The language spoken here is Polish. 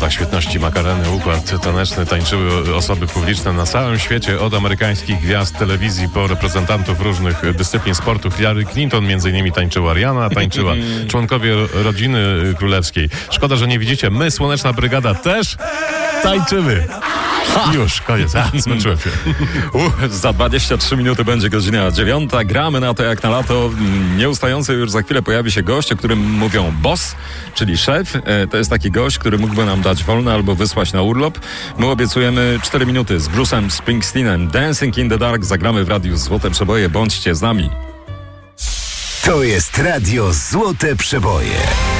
latach świetności Makareny, Układ Taneczny tańczyły osoby publiczne na całym świecie, od amerykańskich gwiazd telewizji po reprezentantów różnych dyscyplin sportu. Hillary Clinton między innymi tańczyła, Rihanna tańczyła, członkowie rodziny królewskiej. Szkoda, że nie widzicie, my, Słoneczna Brygada, też tańczymy. Już, koniec. Zmęczyłem się. Za 23 minuty będzie godzina 9. Gramy na to jak na lato. Nieustająco już za chwilę pojawi się gość, o którym mówią boss, czyli szef. To jest taki gość, który mógłby nam dać wolne albo wysłać na urlop. My obiecujemy 4 minuty z Bruce'em Springsteenem. Dancing in the Dark zagramy w Radiu Złote Przeboje. Bądźcie z nami. To jest Radio Złote Przeboje.